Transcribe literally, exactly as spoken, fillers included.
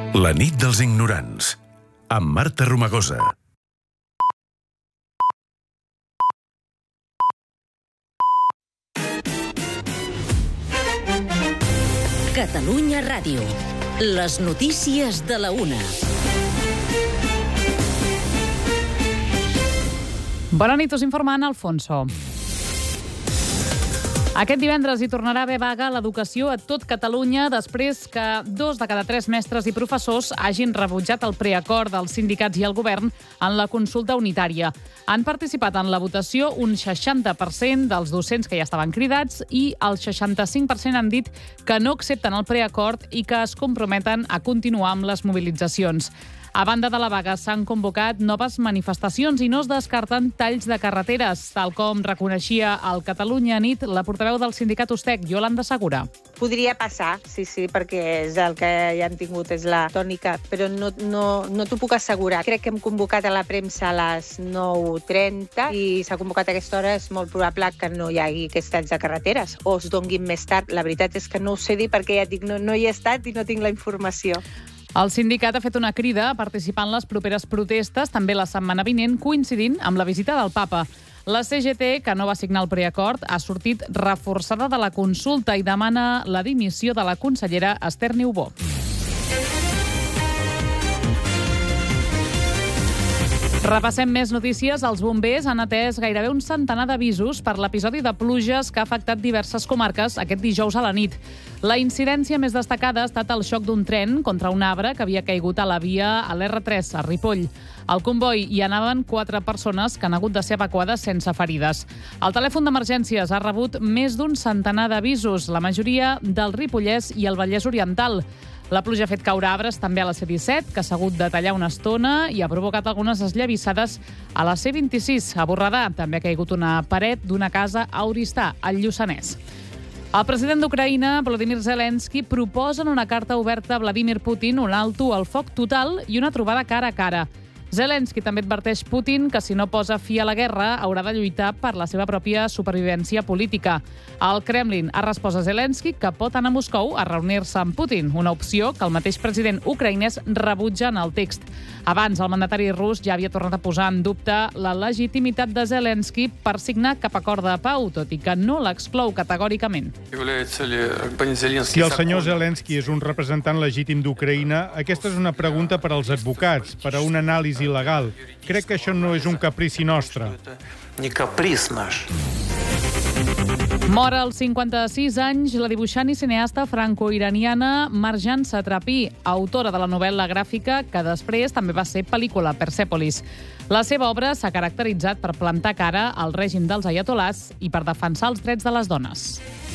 La nit dels ignorants, amb Marta Romagosa. Catalunya Ràdio. Les notícies de la una. Bona nit, us informa Ana Alfonso. Aquest divendres hi tornarà a haver vaga a l'educació a tot Catalunya després que dos de cada tres mestres i professors hagin rebutjat el preacord dels sindicats i el govern en la consulta unitària. Han participat en la votació un seixanta per cent dels docents que ja estaven cridats i el seixanta-cinc per cent han dit que no accepten el preacord i que es comprometen a continuar amb les mobilitzacions. A banda de la vaga, s'han convocat noves manifestacions i no es descarten talls de carreteres, tal com reconeixia al Catalunya Nit la portaveu del sindicat Ustec, Yolanda Segura. Podria passar, sí, sí, perquè és el que ja han tingut, és la tònica, però no, no, no t'ho puc assegurar. Crec que hem convocat a la premsa a les nou trenta i s'ha convocat a aquesta hora, és molt probable que no hi hagi aquests talls de carreteres o es donguin més tard. La veritat és que no ho sé dir perquè ja dic, no, no hi he estat i no tinc la informació. El sindicat ha fet una crida a participar en les properes protestes, també la setmana vinent, coincidint amb la visita del papa. La C G T, que no va signar el preacord, ha sortit reforçada de la consulta i demana la dimissió de la consellera Esther Niubó. Repassem més notícies. Els bombers han atès gairebé un centenar d'avisos per l'episodi de pluges que ha afectat diverses comarques aquest dijous a la nit. La incidència més destacada ha estat el xoc d'un tren contra un arbre que havia caigut a la via a l'R tres, a Ripoll. Al comboi hi anaven quatre persones que han hagut de ser evacuades sense ferides. El telèfon d'emergències ha rebut més d'un centenar d'avisos, la majoria del Ripollès i el Vallès Oriental. La pluja ha fet caure arbres també a la C disset, que s'ha hagut de tallar una estona i ha provocat algunes esllavissades a la C vint-i-sis. A Borredà també ha caigut una paret d'una casa a Oristà, al Lluçanès. El president d'Ucraïna, Volodymyr Zelensky, proposa en una carta oberta a Vladimir Putin un alto al foc total i una trobada cara a cara. Zelensky també adverteix Putin que si no posa fi a la guerra haurà de lluitar per la seva pròpia supervivència política. El Kremlin ha respost a Zelensky que pot anar a Moscou a reunir-se amb Putin, una opció que el mateix president ucraïnès rebutja en el text. Abans, el mandatari rus ja havia tornat a posar en dubte la legitimitat de Zelensky per signar cap acord de pau, tot i que no l'exclou categòricament. Si el senyor Zelensky és un representant legítim d'Ucraïna, aquesta és una pregunta per als advocats, per a una anàlisi il·legal. Crec que això no és un caprici nostre. Mor als cinquanta-sis anys la dibuixant i cineasta franco-iraniana Marjan Satrapi, autora de la novel·la gràfica que després també va ser pel·lícula, Persepolis. La seva obra s'ha caracteritzat per plantar cara al règim dels aiatolars i per defensar els drets de les dones.